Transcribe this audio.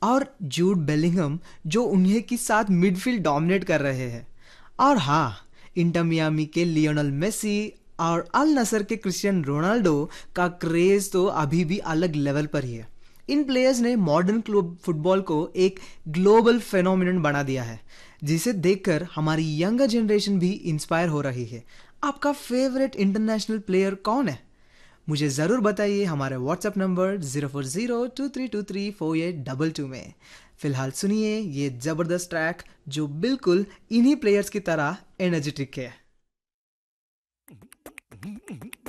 और Jude Bellingham जो उन्हें के साथ मिडफील्ड डोमिनेट कर रहे हैं। और हाँ, इंटर मियामी के लियोनल मेसी और अल नसर के क्रिस्टियानो रोनाल्डो का क्रेज तो अभी भी अलग लेवल पर ही है। इन प्लेयर्स ने मॉडर्न क्लब फुटबॉल को एक ग्लोबल फेनोमिनन बना दिया है, जिसे देखकर हमारी यंगर जनरेशन भी इंस्पायर हो रही है। आपका फेवरेट इंटरनेशनल प्लेयर कौन है? मुझे ज़रूर बताइए हमारे व्हाट्सएप नंबर 0402323482 में। फिलहाल सुनिए ये ज़बरदस्त ट्रैक जो बिल्कुल इन्हीं प्लेयर्स की तरह एनर्जेटिक है।